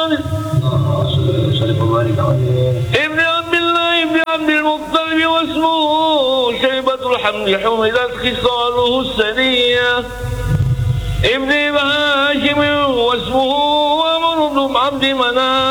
طالب ابن عبد الله ابن عبد المطلب واسمه شيبة الحمد حمدت خصاله السنية ابن هاشم واسمه عمرو بن عبد مناف